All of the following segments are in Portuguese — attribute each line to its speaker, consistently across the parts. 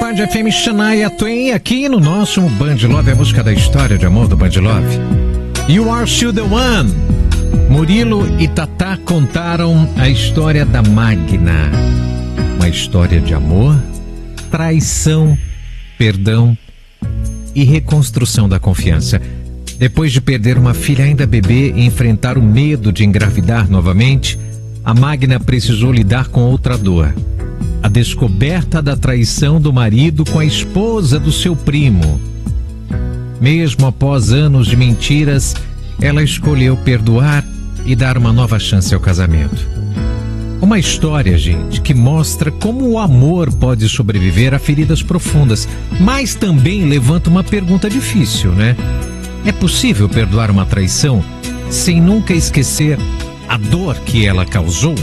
Speaker 1: Band FM, Shania Twain, aqui no nosso Band Love, a música da história de amor do Band Love. You Are Still the One. Murilo e Tatá contaram a história da Magna. Uma história de amor, traição, perdão e reconstrução da confiança. Depois de perder uma filha ainda bebê e enfrentar o medo de engravidar novamente, a Magna precisou lidar com outra dor. A descoberta da traição do marido com a esposa do seu primo. Mesmo após anos de mentiras, ela escolheu perdoar e dar uma nova chance ao casamento. Uma história, gente, que mostra como o amor pode sobreviver a feridas profundas, mas também levanta uma pergunta difícil, né? É possível perdoar uma traição sem nunca esquecer a dor que ela causou?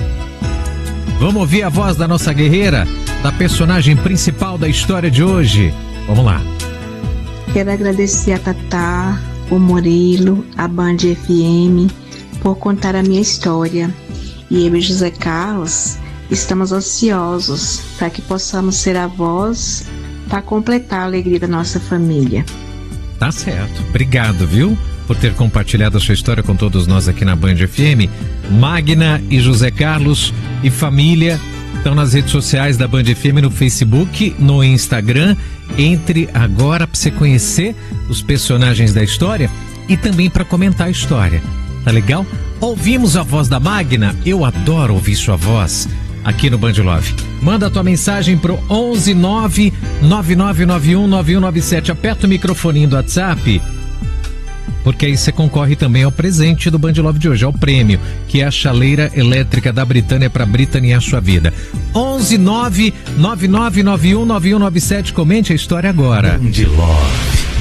Speaker 1: Vamos ouvir a voz da nossa guerreira, da personagem principal da história de hoje. Vamos lá.
Speaker 2: Quero agradecer a Tatá, o Murilo, a Band FM, por contar a minha história. E eu e José Carlos estamos ansiosos para que possamos ser a voz para completar a alegria da nossa família.
Speaker 1: Tá certo. Obrigado, viu? Por ter compartilhado a sua história com todos nós aqui na Band FM. Magna e José Carlos e família estão nas redes sociais da Band FM, no Facebook, no Instagram. Entre agora para você conhecer os personagens da história e também para comentar a história. Tá legal? Ouvimos a voz da Magna. Eu adoro ouvir sua voz aqui no Band Love. Manda a tua mensagem pro 11 9 9991 9197. Aperta o microfoninho do WhatsApp, porque aí você concorre também ao presente do Band Love de hoje, ao prêmio, que é a chaleira elétrica da Britânia para Britânia a sua vida. 11 9 9991 9197. Comente a história agora.
Speaker 3: Band Love.